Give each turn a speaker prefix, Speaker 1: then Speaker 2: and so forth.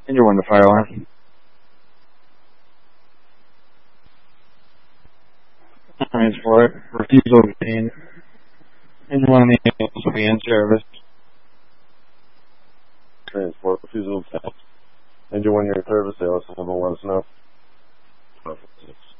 Speaker 1: And you're one to fire alarm. Transport, refusal of gain. And you're one of the ambulance will be in service.
Speaker 2: Transport, refusal of test. And you're one year service, they also have a let us know. 1246.